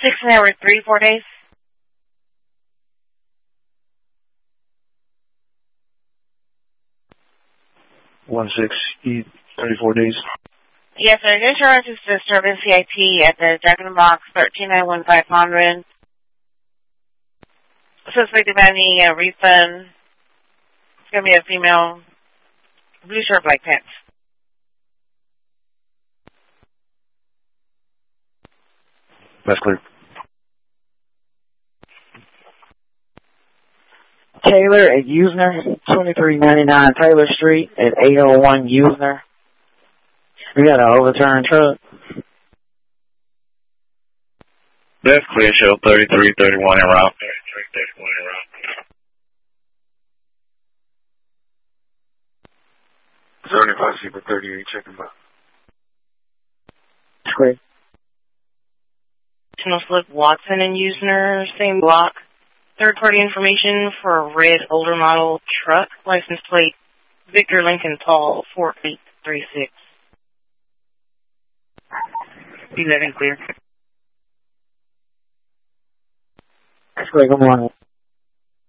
hour, 3-4 days. 16, 34 days. Yes, sir. Insurance is disturbance CIP at the Jack in the Box, 13915 Conran. Suspect demanding a refund. It's going to be a female, blue shirt, black pants. That's clear. Taylor at Usner, 2399 Taylor Street at 801 Usner. We got an overturned truck. That's clear, show 3331 en route. 75 Super 38, checking back. Clear. Slip Watson and Usner, same block. Third-party information for a red older model truck, license plate Victor Lincoln Paul 4836. 11 clear. That's clear. Good morning.